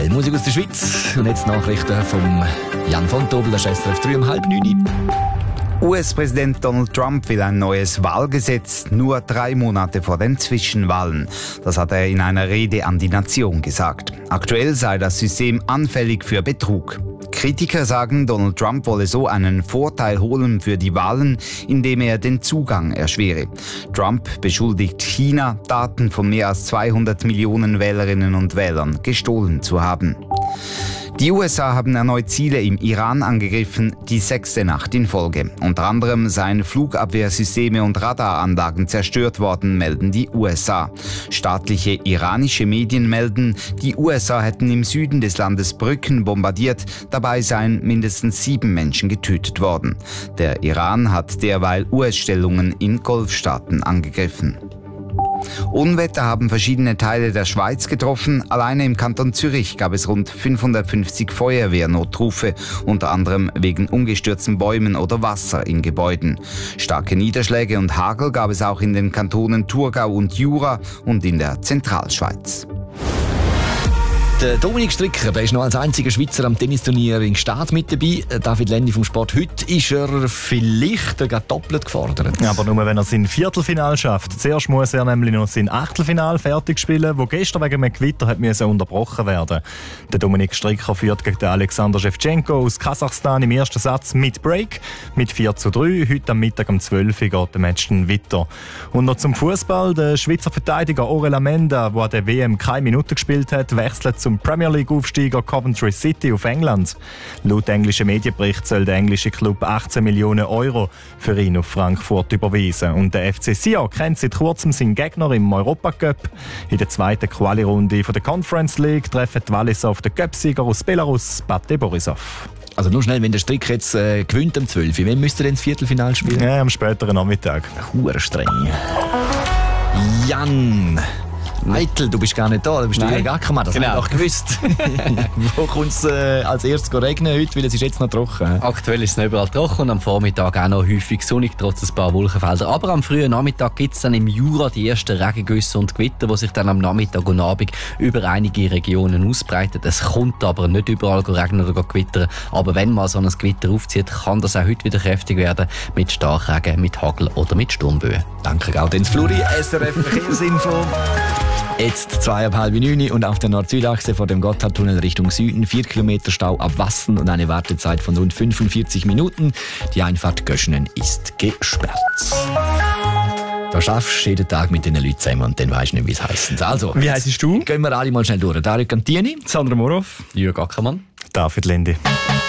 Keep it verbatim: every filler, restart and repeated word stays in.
Musik aus der Schweiz. Und jetzt Nachrichten von Jan von Tobel, das ist S R F drei um halb neun. U S-Präsident Donald Trump will ein neues Wahlgesetz nur drei Monate vor den Zwischenwahlen. Das hat er in einer Rede an die Nation gesagt. Aktuell sei das System anfällig für Betrug. Kritiker sagen, Donald Trump wolle so einen Vorteil holen für die Wahlen, indem er den Zugang erschwere. Trump beschuldigt China, Daten von mehr als zweihundert Millionen Wählerinnen und Wählern gestohlen zu haben. Die U S A haben erneut Ziele im Iran angegriffen, die sechste Nacht in Folge. Unter anderem seien Flugabwehrsysteme und Radaranlagen zerstört worden, melden die U S A. Staatliche iranische Medien melden, die U S A hätten im Süden des Landes Brücken bombardiert, dabei seien mindestens sieben Menschen getötet worden. Der Iran hat derweil U S-Stellungen in Golfstaaten angegriffen. Unwetter haben verschiedene Teile der Schweiz getroffen. Alleine im Kanton Zürich gab es rund fünfhundertfünfzig Feuerwehrnotrufe, unter anderem wegen umgestürzten Bäumen oder Wasser in Gebäuden. Starke Niederschläge und Hagel gab es auch in den Kantonen Thurgau und Jura und in der Zentralschweiz. Der Dominik Stricker, der ist noch als einziger Schweizer am Tennisturnier in Gstaad mit dabei. David Lendi vom Sport. Heute ist er vielleicht gerade doppelt gefordert. Ja, aber nur, wenn er sein Viertelfinal schafft. Zuerst muss er nämlich noch sein Achtelfinal fertig spielen, wo gestern wegen einem Gewitter hat müssen unterbrochen werden. Der Dominik Stricker führt gegen den Alexander Shevchenko aus Kasachstan im ersten Satz mit Break mit vier zu drei. Heute am Mittag um zwölf Uhr geht der Match dann weiter. Und noch zum Fußball. Der Schweizer Verteidiger Orel Amenda, der an der W M keine Minute gespielt hat, wechselt zum Premier League-Aufsteiger Coventry City auf England. Laut englischen Medienbericht soll der englische Club achtzehn Millionen Euro für ihn auf Frankfurt überweisen. Und der F C Sion kennt seit kurzem seinen Gegner im Europacup. In der zweiten Quali-Runde der Conference League treffen die Walliser auf den Cup-Sieger aus Belarus, Bate Borisov. Also nur schnell, wenn der Strick jetzt äh, gewinnt um zwölf Uhr, wann müsst ihr denn das Viertelfinale spielen? Ja, am späteren Nachmittag. Hure streng. Jan Eitel, du bist gar nicht da, du bist ja gar kein Mann, das genau. Habe ich doch gewusst. Wo kommt es äh, als erstes regnen heute, weil es ist jetzt noch trocken? Aktuell ist es noch überall trocken und am Vormittag auch noch häufig sonnig, trotz ein paar Wolkenfelder. Aber am frühen Nachmittag gibt es dann im Jura die ersten Regengüsse und Gewitter, die sich dann am Nachmittag und Abend über einige Regionen ausbreiten. Es kommt aber nicht überall regnen oder gewittern. Aber wenn mal so ein Gewitter aufzieht, kann das auch heute wieder kräftig werden, mit Starkregen, mit Hagel oder mit Sturmböen. Danke, Gaudenz Fluri, S R F Verkehrsinfo. Jetzt zweieinhalb neun und auf der Nord-Süd-Achse vor dem Gotthardtunnel Richtung Süden vier Kilometer Stau ab Wassen und eine Wartezeit von rund fünfundvierzig Minuten. Die Einfahrt Göschenen ist gesperrt. Da schaffst du jeden Tag mit diesen Leuten zusammen und dann weisst du nicht, wie es heisst. Also, wie heisst du? Gehen wir alle mal schnell durch. Dario Cantini, Sandra Morov, Jürg Ackermann, David Lendi.